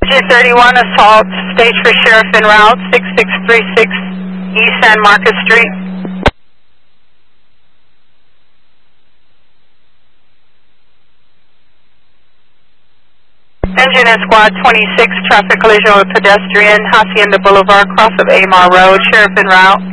Engine 31, assault, stage for sheriff en route, 6636 East San Marcos Street. Engine and squad 26, traffic collision with pedestrian, Hacienda Boulevard, cross of Amar Road, sheriff en route.